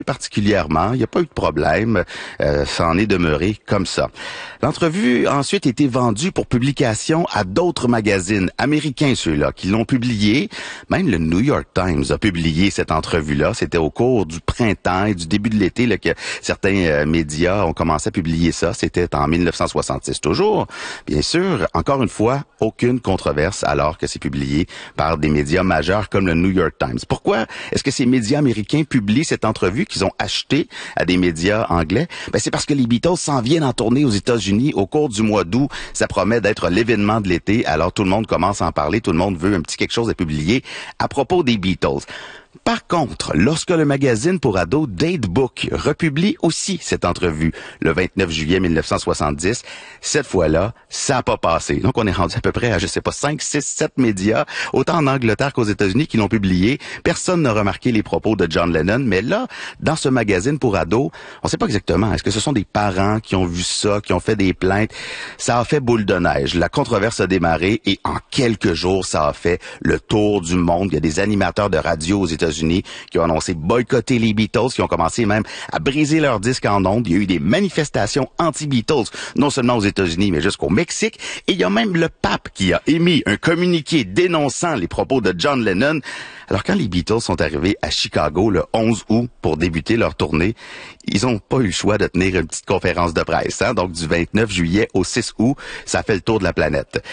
particulièrement, il n'y a pas eu de problème, ça en est demeuré comme ça. L'entrevue a ensuite été vendue pour publication à d'autres magazines américains, ceux-là, qui l'ont publié. Même le New York Times a publié cette entrevue-là. C'était au cours du printemps et du début de l'été là, que certains médias ont commencé à publier ça. C'était en 1966 toujours. Bien sûr, encore une fois, aucune controverse alors que c'est publié par des médias majeurs comme le New York Times. Pourquoi est-ce que ces médias américains publient cette entrevue qu'ils ont achetée à des médias anglais? Ben, c'est parce que les Beatles s'en viennent en tournée aux États-Unis au cours du mois d'août. Ça promet d'être l'événement de l'été. Alors tout le monde commence à en parler. Tout le monde veut un petit quelque chose à publier à propos des Beatles. Par contre, lorsque le magazine pour ados Datebook republie aussi cette entrevue le 29 juillet 1970, cette fois-là, ça n'a pas passé. Donc, on est rendu à peu près à, 5, 6, 7 médias, autant en Angleterre qu'aux États-Unis, qui l'ont publié. Personne n'a remarqué les propos de John Lennon, mais là, dans ce magazine pour ados, on ne sait pas exactement. Est-ce que ce sont des parents qui ont vu ça, qui ont fait des plaintes? Ça a fait boule de neige. La controverse a démarré et en quelques jours, ça a fait le tour du monde. Il y a des animateurs de radio aux États-Unis qui ont annoncé boycotter les Beatles, qui ont commencé même à briser leurs disques en ondes. Il y a eu des manifestations anti-Beatles, non seulement aux États-Unis, mais jusqu'au Mexique. Et il y a même le pape qui a émis un communiqué dénonçant les propos de John Lennon. Alors, quand les Beatles sont arrivés à Chicago le 11 août pour débuter leur tournée, ils n'ont pas eu le choix de tenir une petite conférence de presse. Donc, du 29 juillet au 6 août, ça fait le tour de la planète.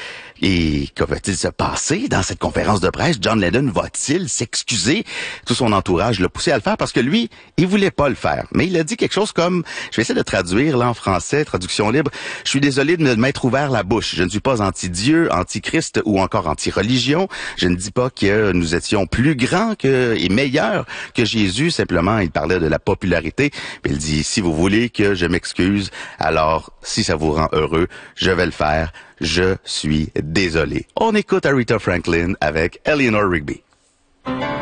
Et que va-t-il se passer dans cette conférence de presse? John Lennon va-t-il s'excuser? Tout son entourage l'a poussé à le faire parce que lui, il voulait pas le faire. Mais il a dit quelque chose comme, je vais essayer de traduire là en français, traduction libre, je suis désolé de m'être ouvert la bouche. Je ne suis pas anti-Dieu, anti-Christ ou encore anti-religion. Je ne dis pas que nous étions plus grands et meilleurs que Jésus. Simplement, il parlait de la popularité. Puis il dit, si vous voulez que je m'excuse, alors si ça vous rend heureux, je vais le faire. Je suis désolé. On écoute Aretha Franklin avec Eleanor Rigby.